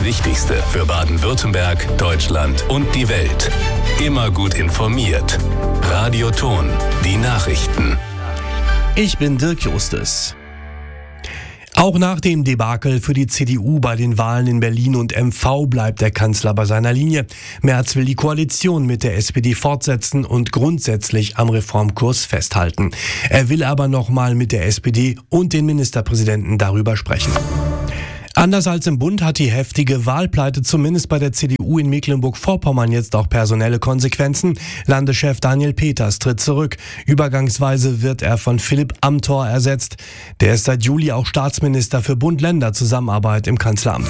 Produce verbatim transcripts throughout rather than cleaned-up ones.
Das Wichtigste für Baden-Württemberg, Deutschland und die Welt. Immer gut informiert. Radio Ton, die Nachrichten. Ich bin Dirk Justus. Auch nach dem Debakel für die C D U bei den Wahlen in Berlin und M V bleibt der Kanzler bei seiner Linie. Merz will die Koalition mit der S P D fortsetzen und grundsätzlich am Reformkurs festhalten. Er will aber nochmal mit der S P D und den Ministerpräsidenten darüber sprechen. Anders als im Bund hat die heftige Wahlpleite zumindest bei der C D U in Mecklenburg-Vorpommern jetzt auch personelle Konsequenzen. Landeschef Daniel Peters tritt zurück. Übergangsweise wird er von Philipp Amthor ersetzt. Der ist seit Juli auch Staatsminister für Bund-Länder-Zusammenarbeit im Kanzleramt.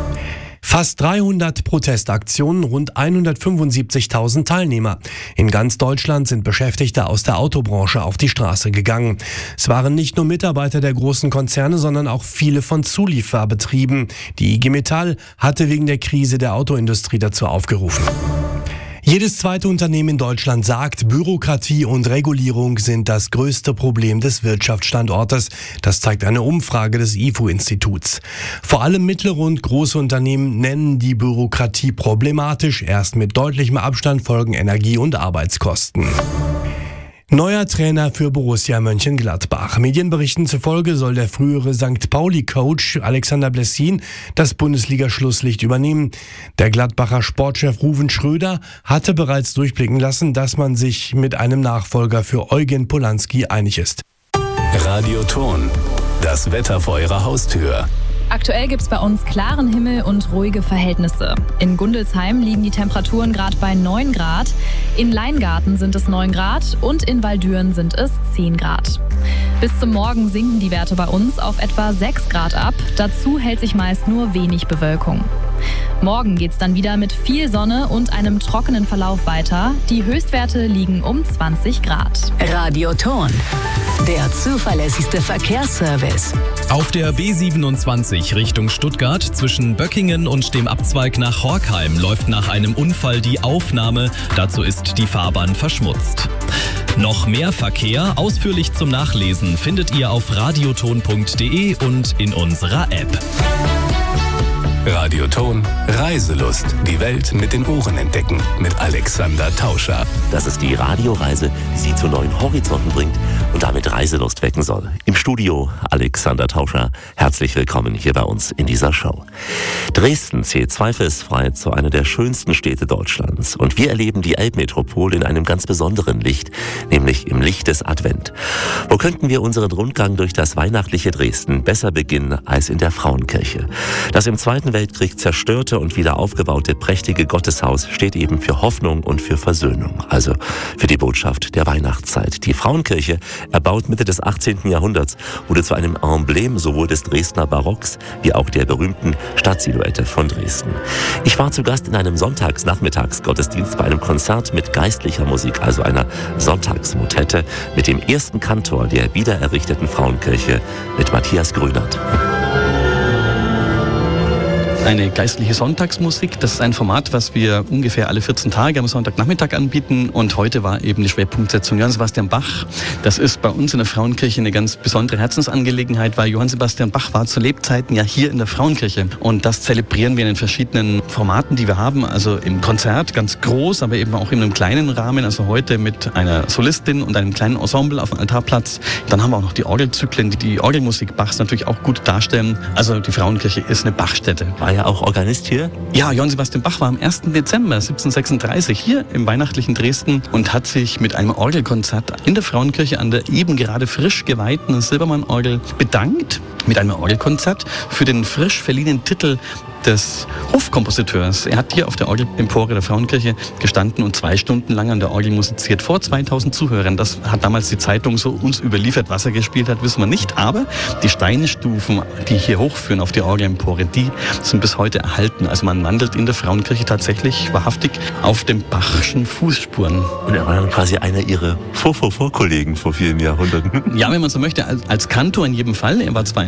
Fast dreihundert Protestaktionen, rund hundertfünfundsiebzigtausend Teilnehmer. In ganz Deutschland sind Beschäftigte aus der Autobranche auf die Straße gegangen. Es waren nicht nur Mitarbeiter der großen Konzerne, sondern auch viele von Zulieferbetrieben. Die I G Metall hatte wegen der Krise der Autoindustrie dazu aufgerufen. Jedes zweite Unternehmen in Deutschland sagt, Bürokratie und Regulierung sind das größte Problem des Wirtschaftsstandortes. Das zeigt eine Umfrage des I F O-Instituts. Vor allem mittlere und große Unternehmen nennen die Bürokratie problematisch. Erst mit deutlichem Abstand folgen Energie- und Arbeitskosten. Neuer Trainer für Borussia Mönchengladbach. Medienberichten zufolge soll der frühere Sankt Pauli-Coach Alexander Blessin das Bundesliga-Schlusslicht übernehmen. Der Gladbacher Sportchef Ruven Schröder hatte bereits durchblicken lassen, dass man sich mit einem Nachfolger für Eugen Polanski einig ist. Radio Ton, das Wetter vor Ihrer Haustür. Aktuell gibt es bei uns klaren Himmel und ruhige Verhältnisse. In Gundelsheim liegen die Temperaturen gerade bei neun Grad, in Leingarten sind es neun Grad und in Waldüren sind es zehn Grad. Bis zum Morgen sinken die Werte bei uns auf etwa sechs Grad ab, dazu hält sich meist nur wenig Bewölkung. Morgen geht's dann wieder mit viel Sonne und einem trockenen Verlauf weiter. Die Höchstwerte liegen um zwanzig Grad. Radio Ton, der zuverlässigste Verkehrsservice. Auf der B siebenundzwanzig Richtung Stuttgart zwischen Böckingen und dem Abzweig nach Horkheim läuft nach einem Unfall die Aufnahme. Dazu ist die Fahrbahn verschmutzt. Noch mehr Verkehr, ausführlich zum Nachlesen, findet ihr auf radioton punkt de und in unserer App. Radio Ton, Reiselust. Die Welt mit den Ohren entdecken. Mit Alexander Tauscher. Das ist die Radioreise, die Sie zu neuen Horizonten bringt und damit Reiselust wecken soll. Im Studio Alexander Tauscher. Herzlich willkommen hier bei uns in dieser Show. Dresden zählt zweifelsfrei zu einer der schönsten Städte Deutschlands. Und wir erleben die Elbmetropole in einem ganz besonderen Licht, nämlich im Licht des Advent. Wo könnten wir unseren Rundgang durch das weihnachtliche Dresden besser beginnen als in der Frauenkirche? Das im Zweiten Weltkrieg zerstörte und wieder aufgebaute prächtige Gotteshaus steht eben für Hoffnung und für Versöhnung, also für die Botschaft der Weihnachtszeit. Die Frauenkirche, erbaut Mitte des achtzehnten Jahrhunderts, wurde zu einem Emblem sowohl des Dresdner Barocks wie auch der berühmten Stadtsilhouette von Dresden. Ich war zu Gast in einem Sonntagsnachmittagsgottesdienst bei einem Konzert mit geistlicher Musik, also einer Sonntagsmotette mit dem ersten Kantor der wiedererrichteten Frauenkirche, mit Matthias Grünert. Eine geistliche Sonntagsmusik, das ist ein Format, was wir ungefähr alle vierzehn Tage am Sonntagnachmittag anbieten. Und heute war eben die Schwerpunktsetzung Johann Sebastian Bach. Das ist bei uns in der Frauenkirche eine ganz besondere Herzensangelegenheit, weil Johann Sebastian Bach war zu Lebzeiten ja hier in der Frauenkirche. Und das zelebrieren wir in den verschiedenen Formaten, die wir haben. Also im Konzert ganz groß, aber eben auch in einem kleinen Rahmen. Also heute mit einer Solistin und einem kleinen Ensemble auf dem Altarplatz. Dann haben wir auch noch die Orgelzyklen, die die Orgelmusik Bachs natürlich auch gut darstellen. Also die Frauenkirche ist eine Bachstätte. War ja auch Organist hier? Ja, Johann Sebastian Bach war am ersten Dezember siebzehnhundertsechsunddreißig hier im weihnachtlichen Dresden und hat sich mit einem Orgelkonzert in der Frauenkirche an der eben gerade frisch geweihten Silbermann-Orgel bedankt. Mit einem Orgelkonzert für den frisch verliehenen Titel des Hofkompositeurs. Er hat hier auf der Orgelempore der Frauenkirche gestanden und zwei Stunden lang an der Orgel musiziert vor zweitausend Zuhörern. Das hat damals die Zeitung so uns überliefert. Was er gespielt hat, wissen wir nicht. Aber die Steinstufen, die hier hochführen auf die Orgelempore, die sind bis heute erhalten. Also man wandelt in der Frauenkirche tatsächlich wahrhaftig auf den Bachschen Fußspuren. Und er war dann quasi einer ihrer Vor-Vor-Vor-Kollegen vor vielen Jahrhunderten. Ja, wenn man so möchte, als, als Kantor in jedem Fall. Er war zwar ein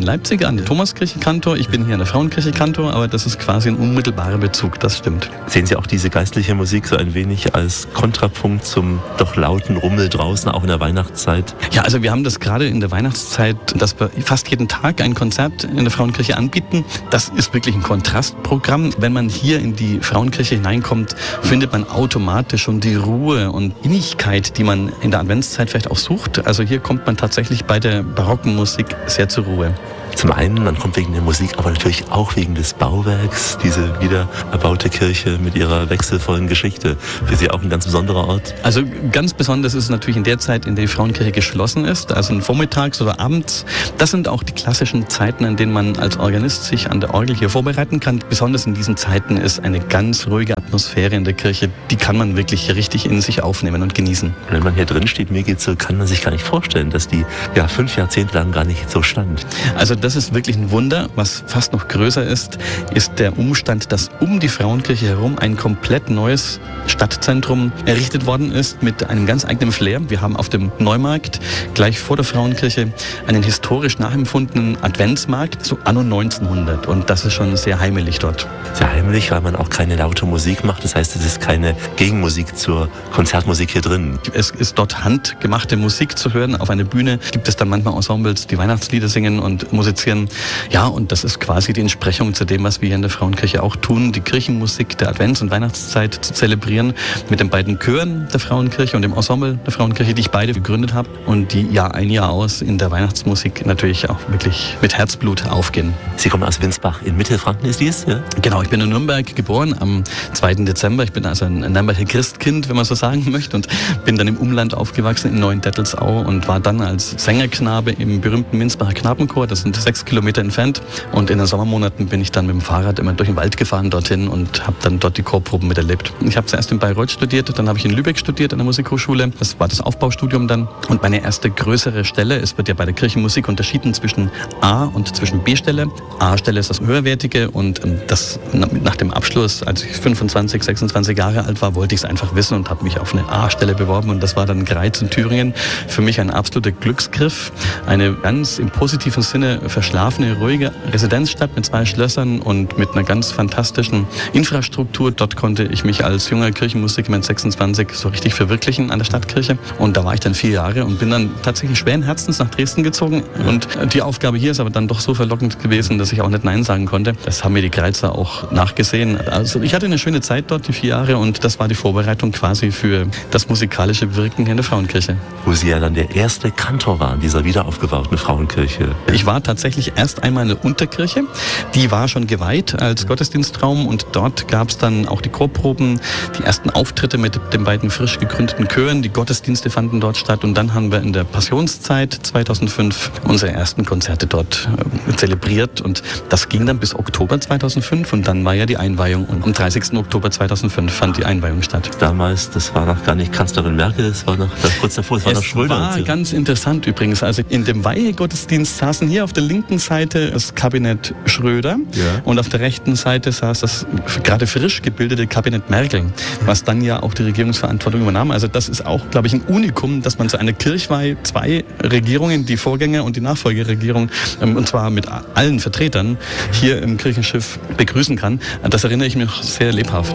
Leipziger an der Thomaskirche Kantor. Ich bin hier an der Frauenkirche Kantor, aber das ist quasi ein unmittelbarer Bezug, das stimmt. Sehen Sie auch diese geistliche Musik so ein wenig als Kontrapunkt zum doch lauten Rummel draußen, auch in der Weihnachtszeit? Ja, also wir haben das gerade in der Weihnachtszeit, dass wir fast jeden Tag ein Konzert in der Frauenkirche anbieten. Das ist wirklich ein Kontrastprogramm. Wenn man hier in die Frauenkirche hineinkommt, findet man automatisch schon die Ruhe und Innigkeit, die man in der Adventszeit vielleicht auch sucht. Also hier kommt man tatsächlich bei der barocken Musik sehr zur Ruhe. Zum einen, man kommt wegen der Musik, aber natürlich auch wegen des Bauwerks. Diese wieder erbaute Kirche mit ihrer wechselvollen Geschichte. Für Sie auch ein ganz besonderer Ort? Also ganz besonders ist es natürlich in der Zeit, in der die Frauenkirche geschlossen ist, also vormittags oder abends. Das sind auch die klassischen Zeiten, an denen man als Organist sich an der Orgel hier vorbereiten kann. Besonders in diesen Zeiten ist eine ganz ruhige Atmosphäre in der Kirche. Die kann man wirklich richtig in sich aufnehmen und genießen. Wenn man hier drin steht, mir geht's so, kann man sich gar nicht vorstellen, dass die ja fünf Jahrzehnte lang gar nicht so stand. Also das ist wirklich ein Wunder. Was fast noch größer ist, ist der Umstand, dass um die Frauenkirche herum ein komplett neues Stadtzentrum errichtet worden ist mit einem ganz eigenen Flair. Wir haben auf dem Neumarkt gleich vor der Frauenkirche einen historisch nachempfundenen Adventsmarkt, so anno neunzehnhundert. Und das ist schon sehr heimelig dort. Sehr heimelig, weil man auch keine laute Musik macht. Das heißt, es ist keine Gegenmusik zur Konzertmusik hier drin. Es ist dort handgemachte Musik zu hören. Auf einer Bühne gibt es dann manchmal Ensembles, die Weihnachtslieder singen und musizieren. Ja, und das ist quasi die Entsprechung zu dem, was wir hier in der Frauenkirche auch tun, die Kirchenmusik der Advents- und Weihnachtszeit zu zelebrieren mit den beiden Chören der Frauenkirche und dem Ensemble der Frauenkirche, die ich beide gegründet habe und die Jahr ein, Jahr aus in der Weihnachtsmusik natürlich auch wirklich mit Herzblut aufgehen. Sie kommen aus Winsbach in Mittelfranken, ist dies? Ja? Genau, ich bin in Nürnberg geboren am zweiten Dezember. Ich bin also ein Nürnberger Christkind, wenn man so sagen möchte, und bin dann im Umland aufgewachsen in Neuendettelsau und war dann als Sängerknabe im berühmten Minsbacher Knabenchor. Das sind sechs Kilometer entfernt, und in den Sommermonaten bin ich dann mit dem Fahrrad immer durch den Wald gefahren dorthin und habe dann dort die Chorproben miterlebt. Ich habe zuerst in Bayreuth studiert, dann habe ich in Lübeck studiert an der Musikhochschule. Das war das Aufbaustudium dann, und meine erste größere Stelle, es wird ja bei der Kirchenmusik unterschieden zwischen A- und zwischen B-Stelle. A-Stelle ist das höherwertige, und das nach dem Abschluss, als ich fünfundzwanzig, sechsundzwanzig Jahre alt war, wollte ich es einfach wissen und habe mich auf eine A-Stelle beworben, und das war dann Greiz in Thüringen. Für mich ein absoluter Glücksgriff, eine ganz im positiven Sinne verschlafene, ruhige Residenzstadt mit zwei Schlössern und mit einer ganz fantastischen Infrastruktur. Dort konnte ich mich als junger Kirchenmusiker mit sechsundzwanzig so richtig verwirklichen an der Stadtkirche, und da war ich dann vier Jahre und bin dann tatsächlich schweren Herzens nach Dresden gezogen, und die Aufgabe hier ist aber dann doch so verlockend gewesen, dass ich auch nicht Nein sagen konnte. Das haben mir die Greizer auch nachgesehen. Also ich hatte eine schöne Zeit dort, die vier Jahre, und das war die Vorbereitung quasi für das musikalische Wirken in der Frauenkirche. Wo Sie ja dann der erste Kantor waren, dieser wiederaufgebauten Frauenkirche. Ich war tatsächlich erst einmal in der Unterkirche. Die war schon geweiht als Gottesdienstraum, und dort gab es dann auch die Chorproben, die ersten Auftritte mit den beiden frisch gegründeten Chören. Die Gottesdienste fanden dort statt, und dann haben wir in der Passionszeit zweitausendfünf unsere ersten Konzerte dort äh, zelebriert, und das ging dann bis Oktober zweitausendfünf, und dann war ja die Einweihung, und am dreißigsten Oktober zweitausendfünf fand die Einweihung statt. Damals, das war noch gar nicht Kanzlerin Merkel, das war noch das kurz davor, es war noch Schröder. Es war ganz interessant übrigens, also in dem Weihegottesdienst saßen hier auf der linken Seite das Kabinett Schröder, ja, und auf der rechten Seite saß das gerade frisch gebildete Kabinett Merkel, was dann ja auch die Regierungsverantwortung übernahm. Also das ist auch, glaube ich, ein Unikum, dass man zu einer Kirchweihe zwei Regierungen, die Vorgänger- und die Nachfolgeregierung, und zwar mit allen Vertretern, hier im Kirchenschiff begrüßen kann. Das erinnere ich mich noch sehr lebhaft.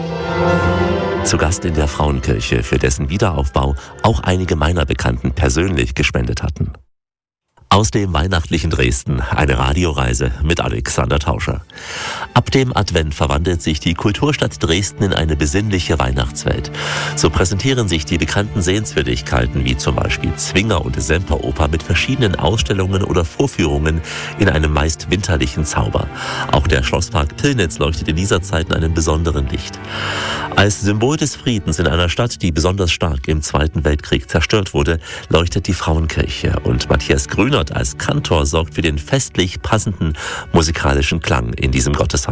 Zu Gast in der Frauenkirche, für dessen Wiederaufbau auch einige meiner Bekannten persönlich gespendet hatten. Aus dem weihnachtlichen Dresden eine Radioreise mit Alexander Tauscher. Ab dem Advent verwandelt sich die Kulturstadt Dresden in eine besinnliche Weihnachtswelt. So präsentieren sich die bekannten Sehenswürdigkeiten wie zum Beispiel Zwinger- und Semperoper mit verschiedenen Ausstellungen oder Vorführungen in einem meist winterlichen Zauber. Auch der Schlosspark Pillnitz leuchtet in dieser Zeit in einem besonderen Licht. Als Symbol des Friedens in einer Stadt, die besonders stark im Zweiten Weltkrieg zerstört wurde, leuchtet die Frauenkirche, und Matthias Grünert als Kantor sorgt für den festlich passenden musikalischen Klang in diesem Gotteshaus.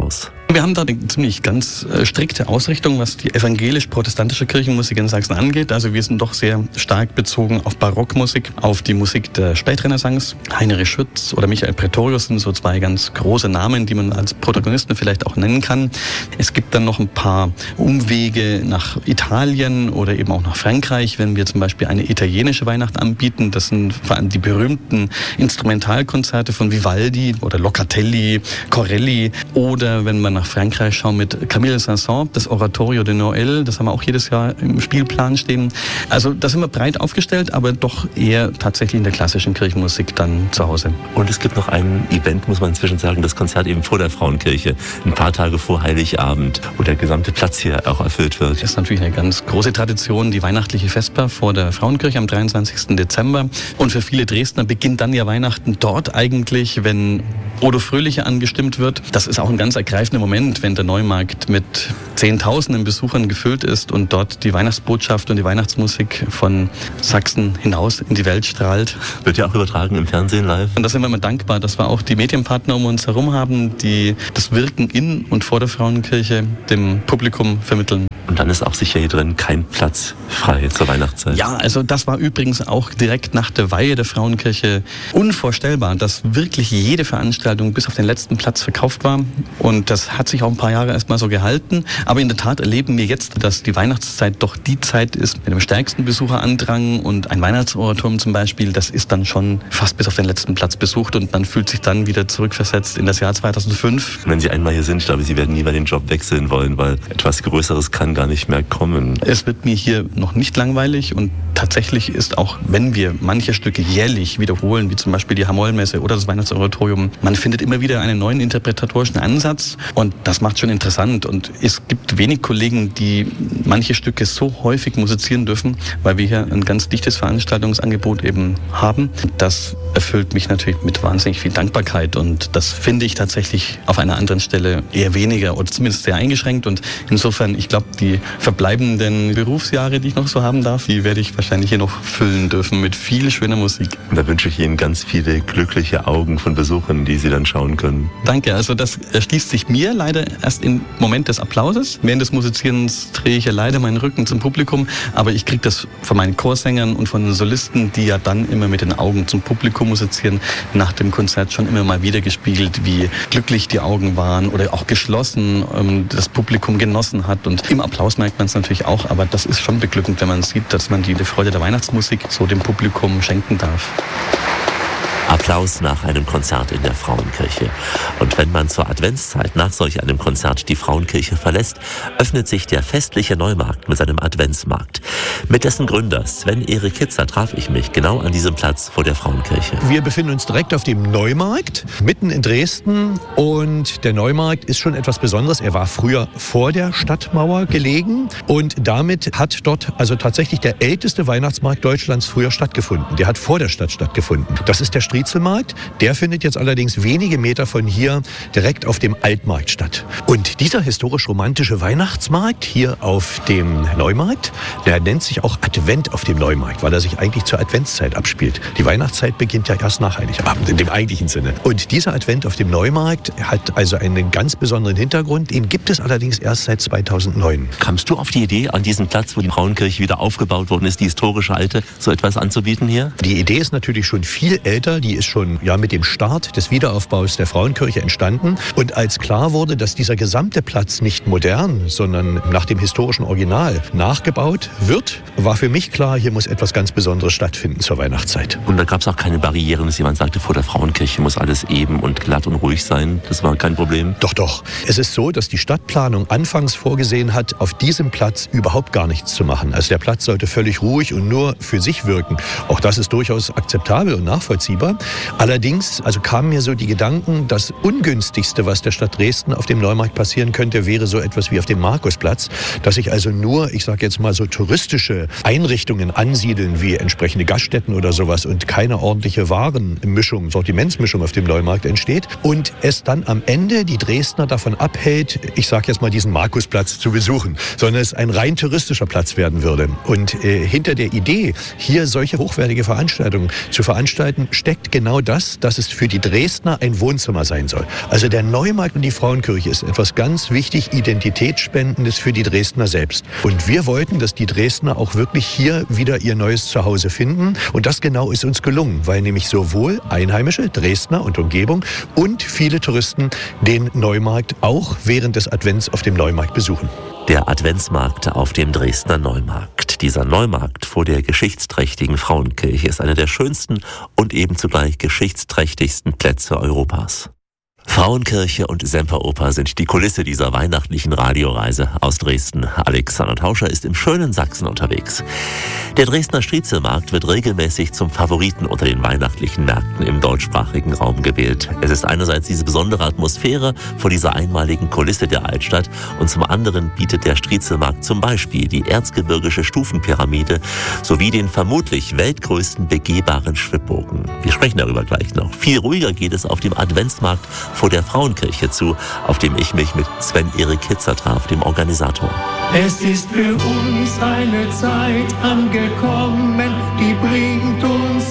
Wir haben da eine ziemlich ganz äh, strikte Ausrichtung, was die evangelisch-protestantische Kirchenmusik in Sachsen angeht. Also wir sind doch sehr stark bezogen auf Barockmusik, auf die Musik der Spätrenaissance. Heinrich Schütz oder Michael Pretorius sind so zwei ganz große Namen, die man als Protagonisten vielleicht auch nennen kann. Es gibt dann noch ein paar Umwege nach Italien oder eben auch nach Frankreich, wenn wir zum Beispiel eine italienische Weihnacht anbieten. Das sind vor allem die berühmten Instrumentalkonzerte von Vivaldi oder Locatelli, Corelli, oder wenn man nach Frankreich schauen mit Camille Saint-Saëns, das Oratorio de Noël, das haben wir auch jedes Jahr im Spielplan stehen. Also da sind wir breit aufgestellt, aber doch eher tatsächlich in der klassischen Kirchenmusik dann zu Hause. Und es gibt noch ein Event, muss man inzwischen sagen, das Konzert eben vor der Frauenkirche, ein paar Tage vor Heiligabend, wo der gesamte Platz hier auch erfüllt wird. Das ist natürlich eine ganz große Tradition, die weihnachtliche Vesper vor der Frauenkirche am dreiundzwanzigsten Dezember. Und für viele Dresdner beginnt dann ja Weihnachten dort eigentlich, wenn Odo Fröhliche angestimmt wird. Das ist auch ein ganz ergreifender Moment, wenn der Neumarkt mit Zehntausenden Besuchern gefüllt ist und dort die Weihnachtsbotschaft und die Weihnachtsmusik von Sachsen hinaus in die Welt strahlt. Wird ja auch übertragen im Fernsehen live. Und da sind wir immer dankbar, dass wir auch die Medienpartner um uns herum haben, die das Wirken in und vor der Frauenkirche dem Publikum vermitteln. Und dann ist auch sicher hier drin kein Platz frei zur Weihnachtszeit. Ja, also das war übrigens auch direkt nach der Weihe der Frauenkirche unvorstellbar, dass wirklich jede Veranstaltung bis auf den letzten Platz verkauft war. Und das hat sich auch ein paar Jahre erstmal so gehalten. Aber in der Tat erleben wir jetzt, dass die Weihnachtszeit doch die Zeit ist mit dem stärksten Besucherandrang. Und ein Weihnachtsoratorium zum Beispiel, das ist dann schon fast bis auf den letzten Platz besucht. Und man fühlt sich dann wieder zurückversetzt in das Jahr zweitausendfünf. Wenn Sie einmal hier sind, ich glaube, Sie werden nie mehr den Job wechseln wollen, weil etwas Größeres kann gar nicht mehr kommen. Es wird mir hier noch nicht langweilig und tatsächlich ist auch, wenn wir manche Stücke jährlich wiederholen, wie zum Beispiel die Hamollmesse oder das Weihnachtsoratorium, man findet immer wieder einen neuen interpretatorischen Ansatz und das macht schon interessant. Und es gibt wenig Kollegen, die manche Stücke so häufig musizieren dürfen, weil wir hier ein ganz dichtes Veranstaltungsangebot eben haben. Das erfüllt mich natürlich mit wahnsinnig viel Dankbarkeit und das finde ich tatsächlich auf einer anderen Stelle eher weniger oder zumindest sehr eingeschränkt. Und insofern, ich glaube, die verbleibenden Berufsjahre, die ich noch so haben darf, die werde ich wahrscheinlich hier noch füllen dürfen mit viel schöner Musik. Und da wünsche ich Ihnen ganz viele glückliche Augen von Besuchern, die Sie dann schauen können. Danke, also das erschließt sich mir leider erst im Moment des Applauses. Während des Musizierens drehe ich ja leider meinen Rücken zum Publikum, aber ich kriege das von meinen Chorsängern und von den Solisten, die ja dann immer mit den Augen zum Publikum musizieren, nach dem Konzert schon immer mal wieder gespiegelt, wie glücklich die Augen waren oder auch geschlossen ähm, das Publikum genossen hat. Und im Applaus merkt man es natürlich auch, aber das ist schon beglückend, wenn man sieht, dass man die Freude der Weihnachtsmusik so dem Publikum schenken darf. Applaus nach einem Konzert in der Frauenkirche. Und wenn man zur Adventszeit nach solch einem Konzert die Frauenkirche verlässt, öffnet sich der festliche Neumarkt mit seinem Adventsmarkt. Mit dessen Gründer Sven Erik Hitzer traf ich mich genau an diesem Platz vor der Frauenkirche. Wir befinden uns direkt auf dem Neumarkt, mitten in Dresden. Und der Neumarkt ist schon etwas Besonderes. Er war früher vor der Stadtmauer gelegen. Und damit hat dort also tatsächlich der älteste Weihnachtsmarkt Deutschlands früher stattgefunden. Der hat vor der Stadt stattgefunden. Das ist der Striezelmarkt. Der findet jetzt allerdings wenige Meter von hier direkt auf dem Altmarkt statt. Und dieser historisch-romantische Weihnachtsmarkt hier auf dem Neumarkt, der nennt sich auch Advent auf dem Neumarkt, weil er sich eigentlich zur Adventszeit abspielt. Die Weihnachtszeit beginnt ja erst nach Heiligabend, in dem eigentlichen Sinne. Und dieser Advent auf dem Neumarkt hat also einen ganz besonderen Hintergrund. Den gibt es allerdings erst seit zweitausendneun. Kamst du auf die Idee, an diesem Platz, wo die Frauenkirche wieder aufgebaut worden ist, die historische alte, so etwas anzubieten hier? Die Idee ist natürlich schon viel älter. Die ist schon ja, mit dem Start des Wiederaufbaus der Frauenkirche entstanden. Und als klar wurde, dass dieser gesamte Platz nicht modern, sondern nach dem historischen Original nachgebaut wird, war für mich klar, hier muss etwas ganz Besonderes stattfinden zur Weihnachtszeit. Und da gab es auch keine Barrieren, dass jemand sagte, vor der Frauenkirche muss alles eben und glatt und ruhig sein. Das war kein Problem? Doch, doch. Es ist so, dass die Stadtplanung anfangs vorgesehen hat, auf diesem Platz überhaupt gar nichts zu machen. Also der Platz sollte völlig ruhig und nur für sich wirken. Auch das ist durchaus akzeptabel und nachvollziehbar. Allerdings also kamen mir so die Gedanken, das Ungünstigste, was der Stadt Dresden auf dem Neumarkt passieren könnte, wäre so etwas wie auf dem Markusplatz, dass sich also nur, ich sage jetzt mal so touristische Einrichtungen ansiedeln, wie entsprechende Gaststätten oder sowas und keine ordentliche Warenmischung, Sortimentsmischung auf dem Neumarkt entsteht und es dann am Ende die Dresdner davon abhält, ich sage jetzt mal diesen Markusplatz zu besuchen, sondern es ein rein touristischer Platz werden würde. Und äh, hinter der Idee, hier solche hochwertige Veranstaltungen zu veranstalten, steckt zeigt genau das, dass es für die Dresdner ein Wohnzimmer sein soll. Also der Neumarkt und die Frauenkirche ist etwas ganz wichtig, Identitätsspendendes für die Dresdner selbst. Und wir wollten, dass die Dresdner auch wirklich hier wieder ihr neues Zuhause finden. Und das genau ist uns gelungen, weil nämlich sowohl Einheimische, Dresdner und Umgebung und viele Touristen den Neumarkt auch während des Advents auf dem Neumarkt besuchen. Der Adventsmarkt auf dem Dresdner Neumarkt. Dieser Neumarkt vor der geschichtsträchtigen Frauenkirche ist einer der schönsten und eben zugleich geschichtsträchtigsten Plätze Europas. Frauenkirche und Semperoper sind die Kulisse dieser weihnachtlichen Radioreise aus Dresden. Alexander Tauscher ist im schönen Sachsen unterwegs. Der Dresdner Striezelmarkt wird regelmäßig zum Favoriten unter den weihnachtlichen Märkten im deutschsprachigen Raum gewählt. Es ist einerseits diese besondere Atmosphäre vor dieser einmaligen Kulisse der Altstadt und zum anderen bietet der Striezelmarkt zum Beispiel die erzgebirgische Stufenpyramide sowie den vermutlich weltgrößten begehbaren Schwibbogen. Wir sprechen darüber gleich noch. Viel ruhiger geht es auf dem Adventsmarkt vor der Frauenkirche zu, auf dem ich mich mit Sven-Erik Hitzer traf, dem Organisator. Es ist für uns eine Zeit angekommen, die bringt uns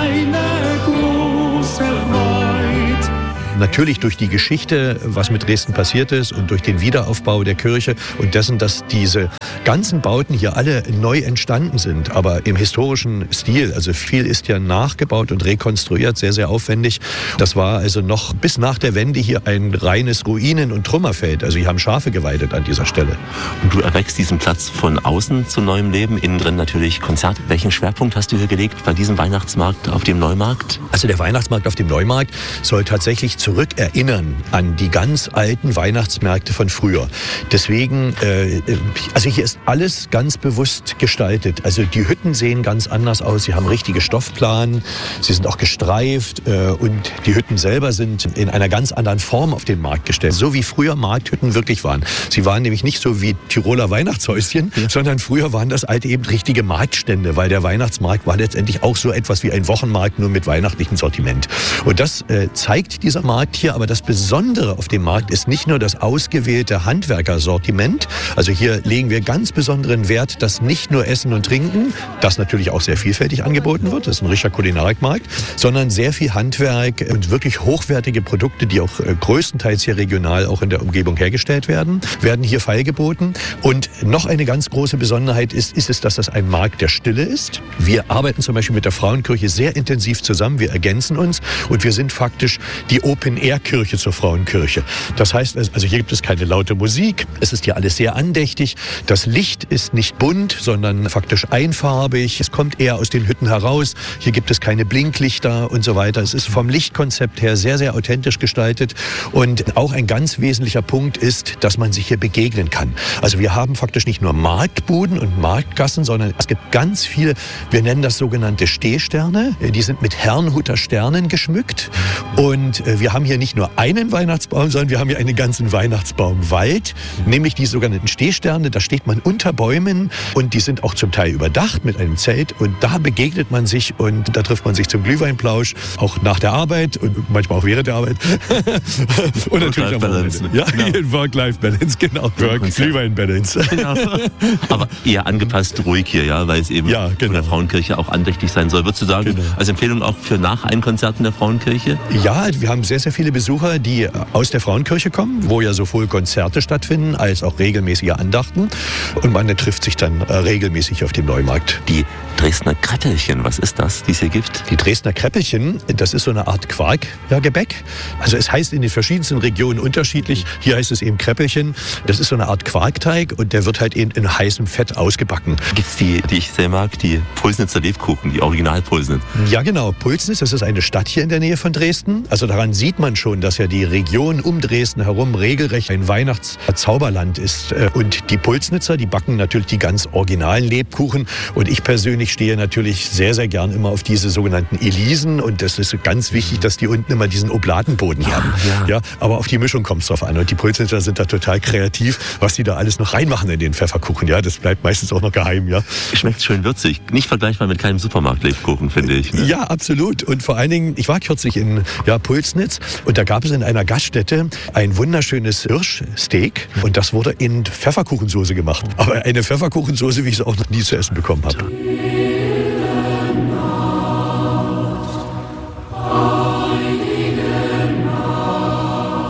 eine große Freude. Natürlich durch die Geschichte, was mit Dresden passiert ist und durch den Wiederaufbau der Kirche und dessen, dass diese ganzen Bauten hier alle neu entstanden sind, aber im historischen Stil. Also viel ist ja nachgebaut und rekonstruiert, sehr, sehr aufwendig. Das war also noch bis nach der Wende hier ein reines Ruinen- und Trümmerfeld. Also hier haben Schafe geweidet an dieser Stelle. Und du erweckst diesen Platz von außen zu neuem Leben, innen drin natürlich Konzerte. Welchen Schwerpunkt hast du hier gelegt bei diesem Weihnachtsmarkt auf dem Neumarkt? Also der Weihnachtsmarkt auf dem Neumarkt soll tatsächlich zurückerinnern an die ganz alten Weihnachtsmärkte von früher. Deswegen, äh, also hier ist alles ganz bewusst gestaltet. Also die Hütten sehen ganz anders aus. Sie haben richtige Stoffplanen, sie sind auch gestreift äh, und die Hütten selber sind in einer ganz anderen Form auf den Markt gestellt. So wie früher Markthütten wirklich waren. Sie waren nämlich nicht so wie Tiroler Weihnachtshäuschen, ja. sondern früher waren das alte eben richtige Marktstände, weil der Weihnachtsmarkt war letztendlich auch so etwas wie ein Wochenmarkt, nur mit weihnachtlichem Sortiment. Und das äh, zeigt dieser Markt hier, aber das Besondere auf dem Markt ist nicht nur das ausgewählte Handwerkersortiment. Also hier legen wir ganz besonderen Wert, dass nicht nur Essen und Trinken, das natürlich auch sehr vielfältig angeboten wird, das ist ein richtiger Kulinarikmarkt, sondern sehr viel Handwerk und wirklich hochwertige Produkte, die auch äh, größtenteils hier regional auch in der Umgebung hergestellt werden, werden hier feilgeboten. Und noch eine ganz große Besonderheit ist, ist es, dass das ein Markt der Stille ist. Wir arbeiten zum Beispiel mit der Frauenkirche sehr intensiv zusammen, wir ergänzen uns und wir sind faktisch die Open-Air-Kirche zur Frauenkirche. Das heißt, also hier gibt es keine laute Musik, es ist hier alles sehr andächtig, das Licht ist nicht bunt, sondern faktisch einfarbig, es kommt eher aus den Hütten heraus, hier gibt es keine Blinklichter und so weiter. Es ist vom Lichtkonzept her sehr, sehr authentisch gestaltet und auch ein ganz wesentlicher Punkt ist, dass man sich hier begegnen kann. Also wir haben faktisch nicht nur Marktbuden und Marktgassen, sondern es gibt ganz viele, wir nennen das sogenannte Stehsterne, die sind mit Herrnhuter Sternen geschmückt und wir haben hier nicht nur einen Weihnachtsbaum, sondern wir haben hier einen ganzen Weihnachtsbaumwald, nämlich die sogenannten Stehsterne, da steht man unter Bäumen und die sind auch zum Teil überdacht mit einem Zelt und da begegnet man sich und da trifft man sich zum Glühweinplausch, auch nach der Arbeit und manchmal auch während der Arbeit. Und natürlich am Wochenende. Ja, genau. Work-Life-Balance, genau. Work-Glühwein-Balance. Genau. Aber eher angepasst ruhig hier, ja, weil es eben ja, genau. von der Frauenkirche auch andächtig sein soll. Würdest du sagen, genau. als Empfehlung auch für nach ein Konzert in der Frauenkirche? Ja, wir haben sehr, sehr viele Besucher, die aus der Frauenkirche kommen, wo ja sowohl Konzerte stattfinden, als auch regelmäßige Andachten. Und man trifft sich dann äh, regelmäßig auf dem Neumarkt. Die Dresdner Kreppelchen, was ist das, die es hier gibt? Die Dresdner Kreppelchen, das ist so eine Art Quarkgebäck. Ja, also es heißt in den verschiedensten Regionen unterschiedlich. Hier heißt es eben Kreppelchen. Das ist so eine Art Quarkteig und der wird halt eben in heißem Fett ausgebacken. Gibt es die, die ich sehr mag, die Pulsnitzer Lebkuchen, die Original-Pulsnitz? Ja, genau. Pulsnitz, das ist eine Stadt hier in der Nähe von Dresden. Also daran sieht man schon, dass ja die Region um Dresden herum regelrecht ein Weihnachtszauberland ist. Und die Pulsnitzer, die backen natürlich die ganz originalen Lebkuchen. Und ich persönlich stehe natürlich sehr, sehr gern immer auf diese sogenannten Elisen. Und das ist ganz wichtig, dass die unten immer diesen Oblatenboden ja, haben. Ja. Ja, aber auf die Mischung kommt es drauf an. Und die Pulsnitzer sind da total kreativ, was die da alles noch reinmachen in den Pfefferkuchen. Ja, das bleibt meistens auch noch geheim. Ja. Schmeckt schön würzig. Nicht vergleichbar mit keinem Supermarkt-Lebkuchen, finde ich. Ne? Ja, absolut. Und vor allen Dingen, ich war kürzlich in ja, Pulsnitz und da gab es in einer Gaststätte ein wunderschönes Hirschsteak und das wurde in Pfefferkuchensoße gemacht. Aber eine Pfefferkuchensoße, wie ich es auch noch nie zu essen bekommen habe.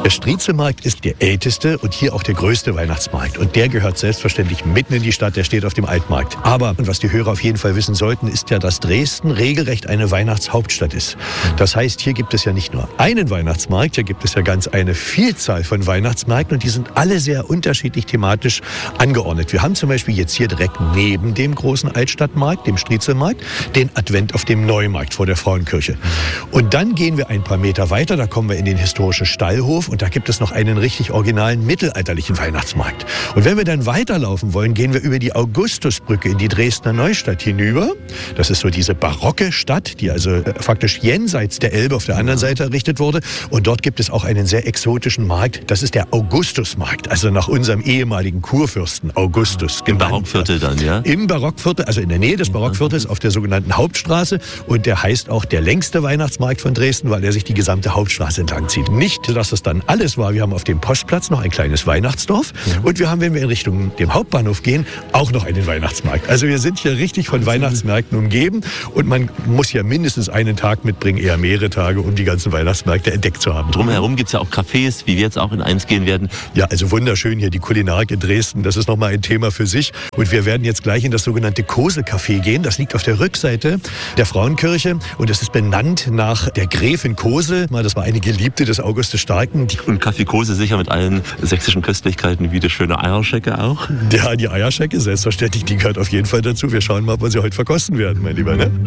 Der Striezelmarkt ist der älteste und hier auch der größte Weihnachtsmarkt. Und der gehört selbstverständlich mitten in die Stadt, der steht auf dem Altmarkt. Aber, und was die Hörer auf jeden Fall wissen sollten, ist ja, dass Dresden regelrecht eine Weihnachtshauptstadt ist. Das heißt, hier gibt es ja nicht nur einen Weihnachtsmarkt, hier gibt es ja ganz eine Vielzahl von Weihnachtsmärkten und die sind alle sehr unterschiedlich thematisch angeordnet. Wir haben zum Beispiel jetzt hier direkt neben dem großen Altstadtmarkt, dem Striezelmarkt, den Advent auf dem Neumarkt vor der Frauenkirche. Und dann gehen wir ein paar Meter weiter, da kommen wir in den historischen Stallhof und da gibt es noch einen richtig originalen mittelalterlichen Weihnachtsmarkt. Und wenn wir dann weiterlaufen wollen, gehen wir über die Augustusbrücke in die Dresdner Neustadt hinüber. Das ist so diese barocke Stadt, die also faktisch jenseits der Elbe auf der anderen Seite errichtet wurde. Und dort gibt es auch einen sehr exotischen Markt. Das ist der Augustusmarkt, also nach unserem ehemaligen Kurfürsten Augustus. Im Barockviertel dann, ja? Im Barockviertel, also in der Nähe des Barockviertels auf der sogenannten Hauptstraße. Und der heißt auch der längste Weihnachtsmarkt von Dresden, weil er sich die gesamte Hauptstraße entlang zieht. Nicht, dass es dann alles war. Wir haben auf dem Postplatz noch ein kleines Weihnachtsdorf. Ja. Und wir haben, wenn wir in Richtung dem Hauptbahnhof gehen, auch noch einen Weihnachtsmarkt. Also wir sind hier richtig von Weihnachtsmärkten umgeben. Und man muss ja mindestens einen Tag mitbringen, eher mehrere Tage, um die ganzen Weihnachtsmärkte entdeckt zu haben. Drumherum gibt es ja auch Cafés, wie wir jetzt auch in eins gehen werden. Ja, also wunderschön hier die Kulinarik in Dresden. Das ist nochmal ein Thema für sich. Und wir werden jetzt gleich in das sogenannte Kosel-Café gehen. Das liegt auf der Rückseite der Frauenkirche. Und es ist benannt nach der Gräfin Kosel. Das war eine Geliebte des August des Starken. Und Kaffee Kosel sicher mit allen sächsischen Köstlichkeiten wie die schöne Eierschecke auch? Ja, die Eierschecke, selbstverständlich, die gehört auf jeden Fall dazu. Wir schauen mal, ob wir sie heute verkosten werden, mein Lieber, ne?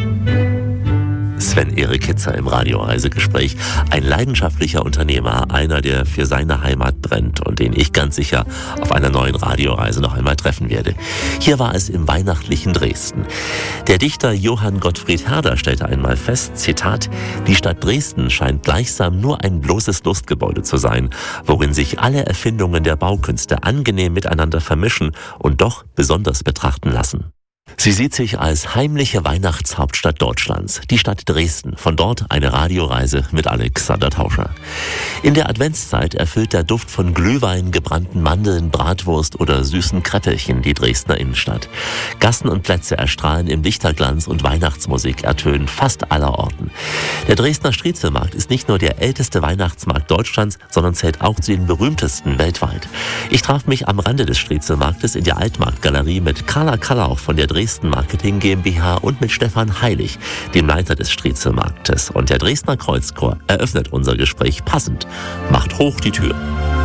Sven-Erik Kitzer im Radioreisegespräch. Ein leidenschaftlicher Unternehmer, einer, der für seine Heimat brennt und den ich ganz sicher auf einer neuen Radioreise noch einmal treffen werde. Hier war es im weihnachtlichen Dresden. Der Dichter Johann Gottfried Herder stellte einmal fest, Zitat, die Stadt Dresden scheint gleichsam nur ein bloßes Lustgebäude zu sein, worin sich alle Erfindungen der Baukünste angenehm miteinander vermischen und doch besonders betrachten lassen. Sie sieht sich als heimliche Weihnachtshauptstadt Deutschlands, die Stadt Dresden. Von dort eine Radioreise mit Alexander Tauscher. In der Adventszeit erfüllt der Duft von Glühwein, gebrannten Mandeln, Bratwurst oder süßen Kreppelchen die Dresdner Innenstadt. Gassen und Plätze erstrahlen im Lichterglanz und Weihnachtsmusik ertönt fast allerorten. Der Dresdner Striezelmarkt ist nicht nur der älteste Weihnachtsmarkt Deutschlands, sondern zählt auch zu den berühmtesten weltweit. Ich traf mich am Rande des Striezelmarktes in der Altmarktgalerie mit Carla Kallauch von der Dresdner Marketing GmbH und mit Stefan Heilig, dem Leiter des Striezelmarktes. Und der Dresdner Kreuzchor eröffnet unser Gespräch passend. Macht hoch die Tür.